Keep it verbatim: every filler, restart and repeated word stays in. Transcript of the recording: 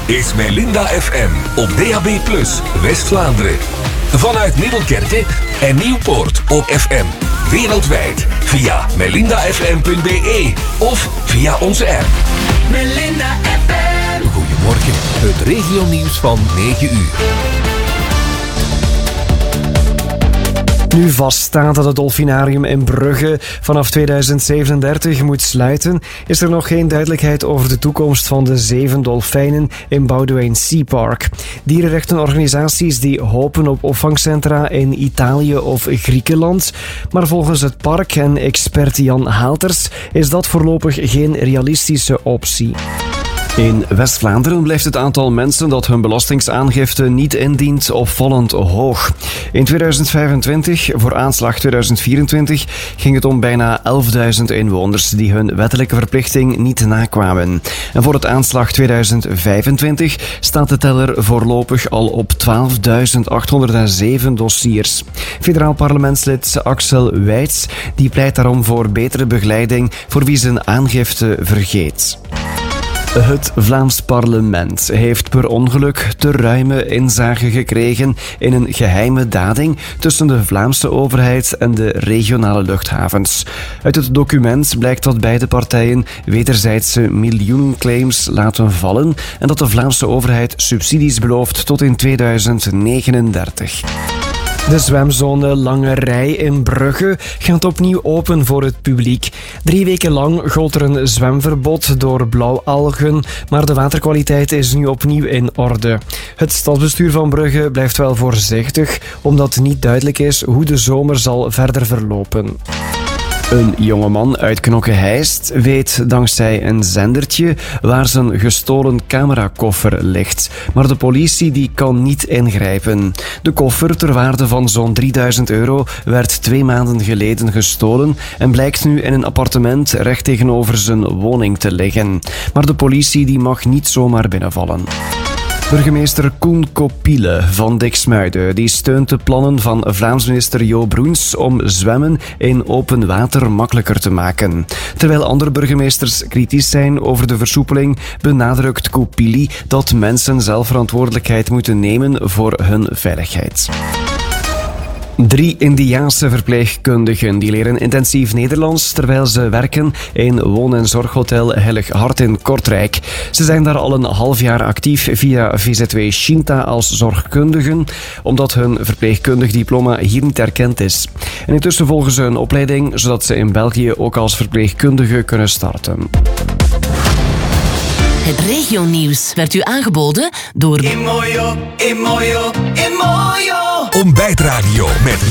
is Melinda F M op D A B plus, West-Vlaanderen. Vanuit Middelkerke en Nieuwpoort op F M. Wereldwijd via melinda f m punt b e of via onze app. Melinda F M. Goedemorgen, het regionieuws van negen uur. Nu vaststaat dat het Dolfinarium in Brugge vanaf tweeduizend zevenendertig moet sluiten, is er nog geen duidelijkheid over de toekomst van de zeven dolfijnen in Boudewijn Sea Park. Dierenrechtenorganisaties die hopen op opvangcentra in Italië of Griekenland, maar volgens het park en expert Jan Haalters is dat voorlopig geen realistische optie. In West-Vlaanderen blijft het aantal mensen dat hun belastingaangifte niet indient opvallend hoog. In tweeduizend vijfentwintig, voor aanslag tweeduizend vierentwintig, ging het om bijna elfduizend inwoners die hun wettelijke verplichting niet nakwamen. En voor het aanslag tweeduizend vijfentwintig staat de teller voorlopig al op twaalfduizend achthonderdzeven dossiers. Federaal parlementslid Axel Wijts die pleit daarom voor betere begeleiding voor wie zijn aangifte vergeet. Het Vlaams parlement heeft per ongeluk te ruime inzage gekregen in een geheime dading tussen de Vlaamse overheid en de regionale luchthavens. Uit het document blijkt dat beide partijen wederzijdse miljoenenclaims laten vallen en dat de Vlaamse overheid subsidies belooft tot in tweeduizend negenendertig. De zwemzone Langerij in Brugge gaat opnieuw open voor het publiek. Drie weken lang gold er een zwemverbod door blauwalgen, maar de waterkwaliteit is nu opnieuw in orde. Het stadsbestuur van Brugge blijft wel voorzichtig, omdat niet duidelijk is hoe de zomer zal verder verlopen. Een jongeman uit Knokke-Heist weet dankzij een zendertje waar zijn gestolen camerakoffer ligt. Maar de politie die kan niet ingrijpen. De koffer ter waarde van zo'n drieduizend euro werd twee maanden geleden gestolen en blijkt nu in een appartement recht tegenover zijn woning te liggen. Maar de politie die mag niet zomaar binnenvallen. Burgemeester Koen Kopiele van Diksmuiden die steunt de plannen van Vlaams minister Jo Broens om zwemmen in open water makkelijker te maken. Terwijl andere burgemeesters kritisch zijn over de versoepeling, benadrukt Kopiele dat mensen zelf verantwoordelijkheid moeten nemen voor hun veiligheid. Drie Indiaanse verpleegkundigen die leren intensief Nederlands terwijl ze werken in woon- en zorghotel Heilig Hart in Kortrijk. Ze zijn daar al een half jaar actief via V Z W Shinta als zorgkundigen, omdat hun verpleegkundig diploma hier niet erkend is. En intussen volgen ze een opleiding zodat ze in België ook als verpleegkundige kunnen starten. Het regionieuws werd u aangeboden door Imoyo, Imoyo, Imoyo. Ontbijtradio met